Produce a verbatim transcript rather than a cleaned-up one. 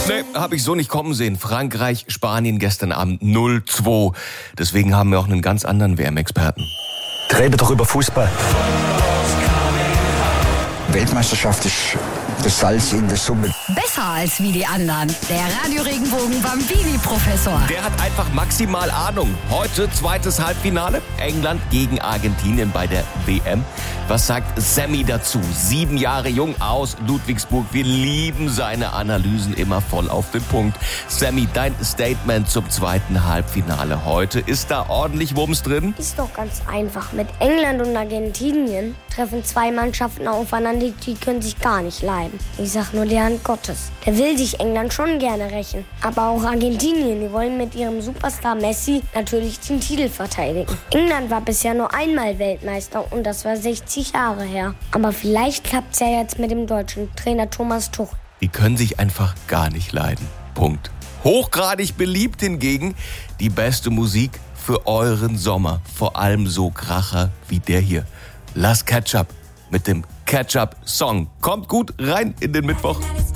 Nee, habe ich so nicht kommen sehen. Frankreich, Spanien gestern Abend null zwei. Deswegen haben wir auch einen ganz anderen W M-Experten. Rede doch über Fußball. Weltmeisterschaft ist das Salz in der Suppe. Besser als wie die anderen. Der Radio-Regenbogen Bambini-Professor. Der hat einfach maximal Ahnung. Heute zweites Halbfinale. England gegen Argentinien bei der W M. Was sagt Sammy dazu? Sieben Jahre jung aus Ludwigsburg. Wir lieben seine Analysen immer voll auf den Punkt. Sammy, dein Statement zum zweiten Halbfinale heute. Ist da ordentlich Wumms drin? Ist doch ganz einfach. Mit England und Argentinien treffen zwei Mannschaften aufeinander, die können sich gar nicht leiden. Ich sag nur der Hand Gottes. Der will sich England schon gerne rächen. Aber auch Argentinien, die wollen mit ihrem Superstar Messi natürlich den Titel verteidigen. England war bisher nur einmal Weltmeister und das war sechzig Jahre her. Aber vielleicht klappt's ja jetzt mit dem deutschen Trainer Thomas Tuchel. Die können sich einfach gar nicht leiden. Punkt. Hochgradig beliebt hingegen die beste Musik für euren Sommer. Vor allem so Kracher wie der hier. Lass Ketchup mit dem Ketchup-Song. Kommt gut rein in den Mittwoch.